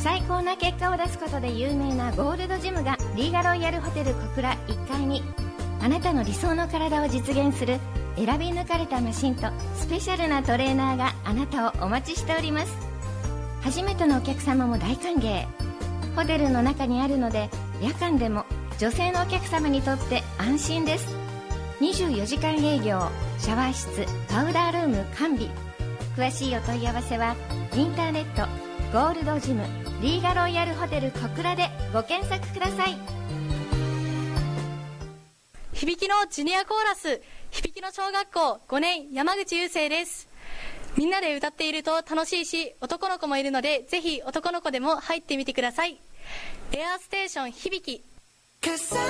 最高な結果を出すことで有名なゴールドジムがリーガロイヤルホテル小倉1階に、あなたの理想の体を実現する選び抜かれたマシンとスペシャルなトレーナーがあなたをお待ちしております。初めてのお客様も大歓迎。ホテルの中にあるので夜間でも女性のお客様にとって安心です。24時間営業、シャワー室、パウダールーム完備。詳しいお問い合わせはインターネットゴールドジムリーガロイヤルホテル小倉でご検索ください。 響きのジュニアコーラス、響きの小学校5年山口優生です。みんなで歌っていると楽しいし、男の子もいるのでぜひ男の子でも入ってみてください。エアーステーション響き。